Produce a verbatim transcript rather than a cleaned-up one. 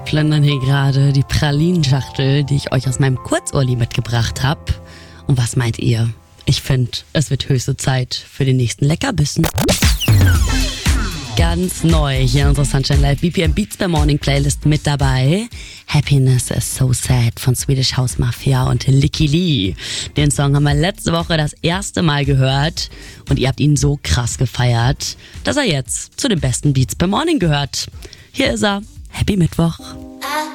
plündern hier gerade die Pralinenschachtel, die ich euch aus meinem Kurzurlaub mitgebracht habe. Und was meint ihr? Ich finde, es wird höchste Zeit für den nächsten Leckerbissen. Ganz neu hier in unserer Sunshine Live B P M Beats by Morning Playlist mit dabei. Happiness is so sad von Swedish House Mafia und Licky Lee. Den Song haben wir letzte Woche das erste Mal gehört und ihr habt ihn so krass gefeiert, dass er jetzt zu den besten Beats by Morning gehört. Hier ist er. Happy Mittwoch.